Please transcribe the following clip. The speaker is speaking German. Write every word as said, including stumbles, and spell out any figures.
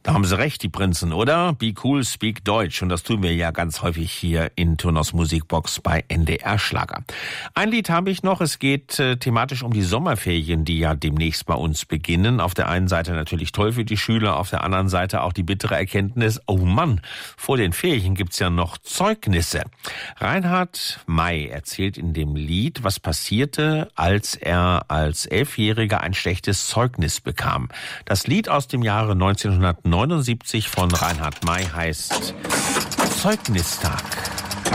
Da haben Sie recht, die Prinzen, oder? Be cool, speak Deutsch. Und das tun wir ja ganz häufig hier in Turners Musikbox bei N D R Schlager. Ein Lied habe ich noch. Es geht äh, thematisch um die Sommerferien, die ja demnächst bei uns beginnen. Auf der einen Seite natürlich toll für die Schüler, auf der anderen Seite auch die bittere Erkenntnis, oh Mann, vor den Ferien gibt's ja noch Zeugnisse. Reinhard May erzählt in dem Lied, was passierte, als er als Elfjähriger ein schlechtes Zeugnis bekam. Das Lied aus dem Jahre neunzehnhundertneunundsiebzig von Reinhard May heißt Zeugnistag.